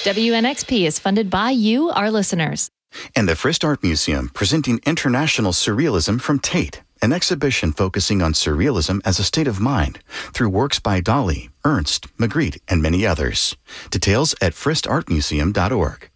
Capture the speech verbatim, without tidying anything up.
W N X P is funded by you, our listeners. And the Frist Art Museum, presenting International Surrealism from Tate, an exhibition focusing on surrealism as a state of mind through works by Dali, Ernst, Magritte, and many others. Details at frist art museum dot org.